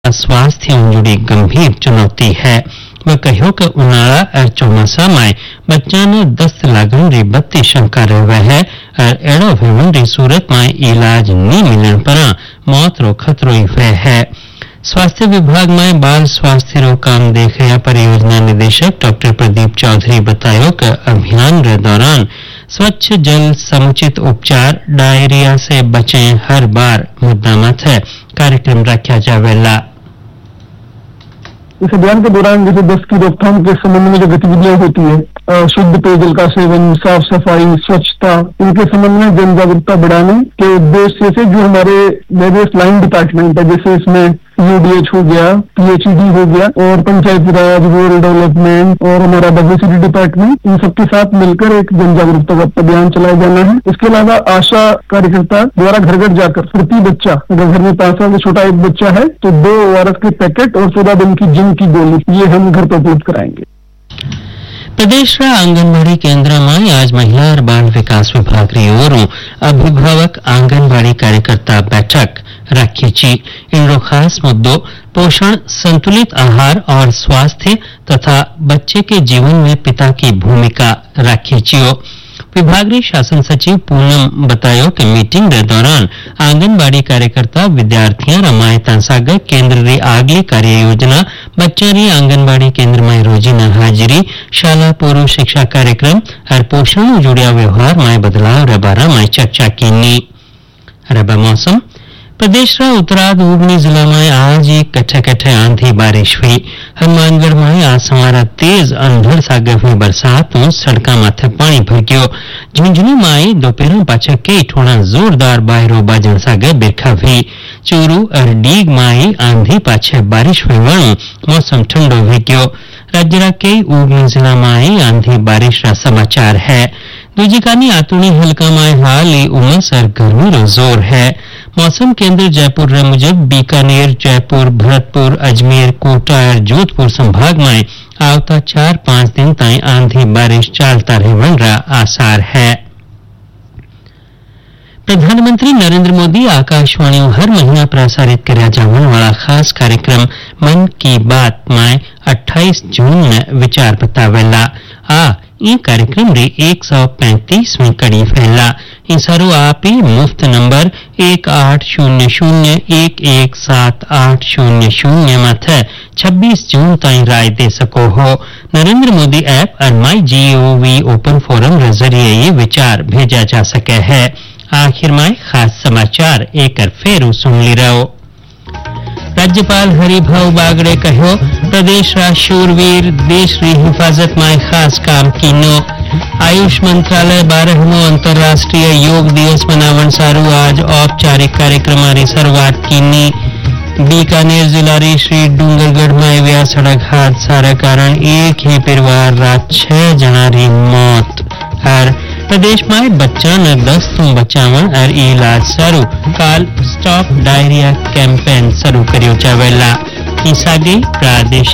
स्वास्थ्य जुड़ी गंभीर चुनौती है। वह कहो कि उनाळा और ચોમાસા में बच्चाने दस्त लागण री बत्ती शंका रहे है और एड़ो भेवन री सूरत में इलाज नहीं मिलने पर मौत रो खतरो ही है। स्वास्थ्य विभाग में बाल स्वास्थ्य रो काम देखे परियोजना निदेशक डॉक्टर प्रदीप चौधरी बतायो कि अभियान रे दौरान स्वच्छ जल, समुचित उपचार, डायरिया से बचें हर बार मुद्दा मत है कार्यक्रम रखा जावेला। इस अभियान के दौरान जैसे दस्त की रोकथाम के संबंध में जो गतिविधियां होती है, शुद्ध पेयजल का सेवन, साफ सफाई, स्वच्छता, इनके संबंध में जन जागरूकता बढ़ाने के उद्देश्य से जो हमारे वेरियस लाइन डिपार्टमेंट है, जैसे इसमें UDH हो गया, PHED हो गया और पंचायती राज, रूरल डेवलपमेंट और हमारा WCD डिपार्टमेंट, इन सबके साथ मिलकर एक जन जागरूकता का अभियान चलाया जाना है। इसके अलावा आशा कार्यकर्ता द्वारा घर घर जाकर प्रति बच्चा, अगर घर में 5 साल से छोटा एक बच्चा है तो 2 ORS के पैकेट और 14 दिन की जिंक की गोली ये हम घर पर उपलब्ध कराएंगे। प्रदेश आंगनबाड़ी केंद्र में आज महिला और बाल विकास विभाग की ओर अभिभावक आंगनबाड़ी कार्यकर्ता बैठक रखी छी। इनरो खास मुद्दों पोषण, संतुलित आहार और स्वास्थ्य तथा बच्चे के जीवन में पिता की भूमिका रखी छियो। विभाग शासन सचिव पूनम बतायो कि मीटिंग के दौरान आंगनबाड़ी कार्यकर्ता, विद्यार्थियों और मायता सागर केंद्र री आगली कार्य योजना, बच्चा री आंगनबाड़ी केंद्र में रोजीना हाजिरी, शाला पूर्व शिक्षा कार्यक्रम और पोषण जुड़िया व्यवहार में बदलाव रे बारे में चर्चा की। मौसम प्रदेश उत्तराद उगनी जिला में आज कट्ठे कट्ठे आंधी बारिश हुई। हनुमानगढ़ में आज सवार तेज अंधड़ सागर हुई बरसात में सड़का माथे पानी भर गयो। झुंझुनू में दोपहर पाछा कई ठोड़ा जोरदार बाहरों बाजन सागर बिरखा हुई। चूरू और डीग में आंधी पाछे बारिश हुई वणु मौसम ठंडो हो गयो। राज्य कई उगनी जिला में आंधी बारिश रा समाचार है। दूजिकानी आतुनी हल्का में हाल ही उमस और गर्मी रो जोर है। मौसम केंद्र जयपुर रे मुजब बीकानेर, जयपुर, भरतपुर, अजमेर, कोटा और जोधपुर संभाग में आवता 4-5 दिन ताई आंधी बारिश चलता रहने रा आसार है। प्रधानमंत्री नरेंद्र मोदी आकाशवाणी हर महीना प्रसारित करया जाने वाला खास कार्यक्रम मन की बात में 28 जून में विचार बतावेला। ये कार्यक्रम री 135वीं कड़ी फैला। इंसारो आप मुफ्त नंबर 1800117800 माथे 26 जून ताई राय दे सको हो। नरेंद्र मोदी ऐप और MyGov ओपन फोरम के जरिए ये विचार भेजा जा सके है। आखिर में खास समाचार एक फेरू सुन ली रहो। राज्यपाल हरिभाऊ बागड़े कहो प्रदेश शूरवीर देश की हिफाजत में खास काम कीनो। आयुष मंत्रालय 12वां अंतर्राष्ट्रीय योग दिवस मनावन सारू आज औपचारिक कार्यक्रम की शुरुआत कीनी। बीकानेर जिला री श्री डूंगरगढ़ में हुआ सड़क हादसा कारण एक ही परिवार रात 6 जना री मौत। और प्रदेश में बच्चा ने दस्त तो बचावन और इलाज शुरू काल स्टॉप डायरिया कैंपेन शुरू करियो जावेला। प्रादेशिक